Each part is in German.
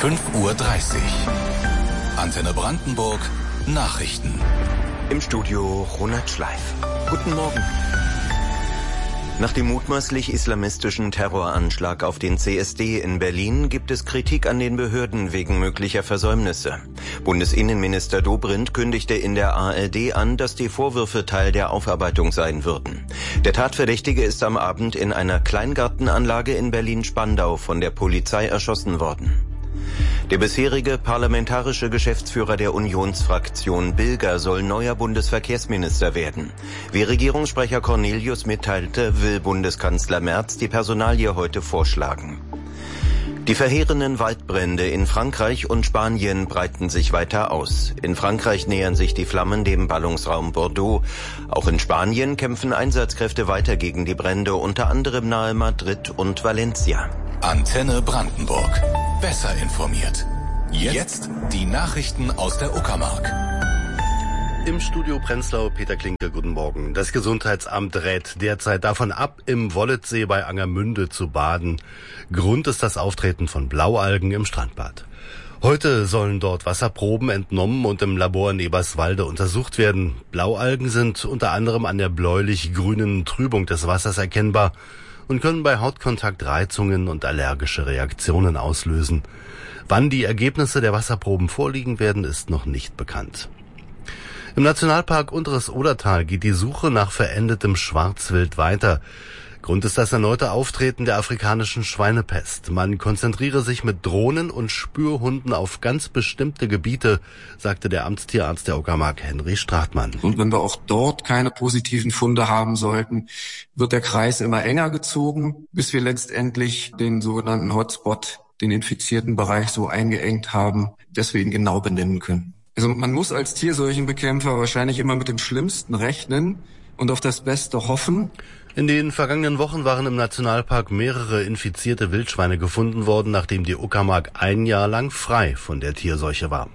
5:30 Uhr. Antenne Brandenburg Nachrichten. Im Studio Ronald Schleif. Guten Morgen. Nach dem mutmaßlich islamistischen Terroranschlag auf den CSD in Berlin gibt es Kritik an den Behörden wegen möglicher Versäumnisse. Bundesinnenminister Dobrindt kündigte in der ARD an, dass die Vorwürfe Teil der Aufarbeitung sein würden. Der Tatverdächtige ist am Abend in einer Kleingartenanlage in Berlin-Spandau von der Polizei erschossen worden. Der bisherige parlamentarische Geschäftsführer der Unionsfraktion Bilger soll neuer Bundesverkehrsminister werden. Wie Regierungssprecher Cornelius mitteilte, will Bundeskanzler Merz die Personalie heute vorschlagen. Die verheerenden Waldbrände in Frankreich und Spanien breiten sich weiter aus. In Frankreich nähern sich die Flammen dem Ballungsraum Bordeaux. Auch in Spanien kämpfen Einsatzkräfte weiter gegen die Brände, unter anderem nahe Madrid und Valencia. Antenne Brandenburg. Besser informiert. Jetzt die Nachrichten aus der Uckermark. Im Studio Prenzlau, Peter Klinke, guten Morgen. Das Gesundheitsamt rät derzeit davon ab, im Wolletsee bei Angermünde zu baden. Grund ist das Auftreten von Blaualgen im Strandbad. Heute sollen dort Wasserproben entnommen und im Labor in Eberswalde untersucht werden. Blaualgen sind unter anderem an der bläulich-grünen Trübung des Wassers erkennbar und können bei Hautkontakt Reizungen und allergische Reaktionen auslösen. Wann die Ergebnisse der Wasserproben vorliegen werden, ist noch nicht bekannt. Im Nationalpark Unteres Odertal geht die Suche nach verendetem Schwarzwild weiter. Grund ist das erneute Auftreten der afrikanischen Schweinepest. Man konzentriere sich mit Drohnen und Spürhunden auf ganz bestimmte Gebiete, sagte der Amtstierarzt der Uckermark, Henry Stratmann. Und wenn wir auch dort keine positiven Funde haben sollten, wird der Kreis immer enger gezogen, bis wir letztendlich den sogenannten Hotspot, den infizierten Bereich so eingeengt haben, dass wir ihn genau benennen können. Also man muss als Tierseuchenbekämpfer wahrscheinlich immer mit dem Schlimmsten rechnen und auf das Beste hoffen. In den vergangenen Wochen waren im Nationalpark mehrere infizierte Wildschweine gefunden worden, nachdem die Uckermark ein Jahr lang frei von der Tierseuche war.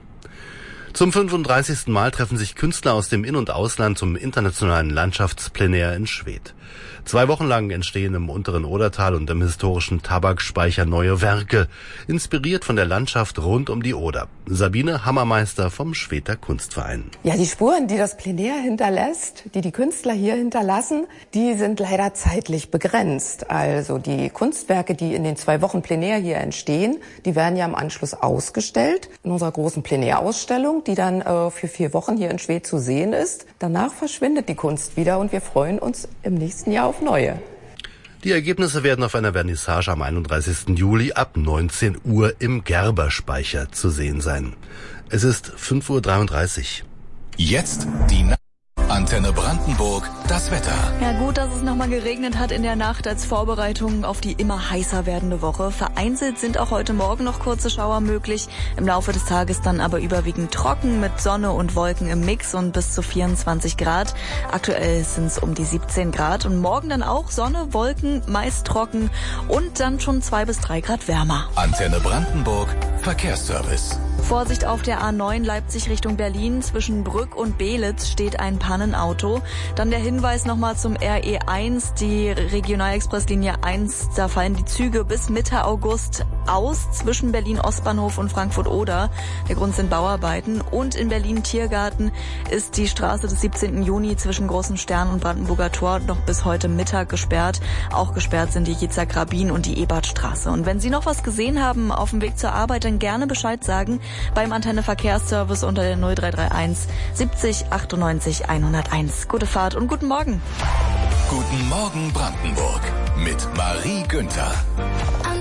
Zum 35. Mal treffen sich Künstler aus dem In- und Ausland zum internationalen Landschaftsplenär in Schwedt. 2 Wochen lang entstehen im unteren Odertal und im historischen Tabakspeicher neue Werke, inspiriert von der Landschaft rund um die Oder. Sabine Hammermeister vom Schwedter Kunstverein. Ja, die Spuren, die das Plenär hinterlässt, die Künstler hier hinterlassen, die sind leider zeitlich begrenzt. Also die Kunstwerke, die in den 2 Wochen Plenär hier entstehen, die werden ja im Anschluss ausgestellt in unserer großen Plenärausstellung, die dann für 4 Wochen hier in Schwedt zu sehen ist. Danach verschwindet die Kunst wieder und wir freuen uns im nächsten Jahr auf neue. Die Ergebnisse werden auf einer Vernissage am 31. Juli ab 19 Uhr im Gerberspeicher zu sehen sein. Es ist 5:33 Uhr. Jetzt die Antenne Brandenburg, das Wetter. Ja, gut, dass es nochmal geregnet hat in der Nacht als Vorbereitung auf die immer heißer werdende Woche. Vereinzelt sind auch heute Morgen noch kurze Schauer möglich. Im Laufe des Tages dann aber überwiegend trocken mit Sonne und Wolken im Mix und bis zu 24 Grad. Aktuell sind es um die 17 Grad und morgen dann auch Sonne, Wolken, meist trocken und dann schon 2 bis 3 Grad wärmer. Antenne Brandenburg, Verkehrsservice. Vorsicht auf der A9 Leipzig Richtung Berlin. Zwischen Brück und Beelitz steht ein Pannenauto. Dann der Hinweis nochmal zum RE1, die Regionalexpresslinie 1. Da fallen die Züge bis Mitte August aus zwischen Berlin-Ostbahnhof und Frankfurt-Oder. Der Grund sind Bauarbeiten. Und in Berlin-Tiergarten ist die Straße des 17. Juni zwischen Großen Stern und Brandenburger Tor noch bis heute Mittag gesperrt. Auch gesperrt sind die Jitzak-Rabin und die Ebertstraße. Und wenn Sie noch was gesehen haben auf dem Weg zur Arbeit, dann gerne Bescheid sagen beim Antenne Verkehrsservice unter der 0331 70 98 101. Gute Fahrt und guten Morgen. Guten Morgen Brandenburg mit Marie Günther.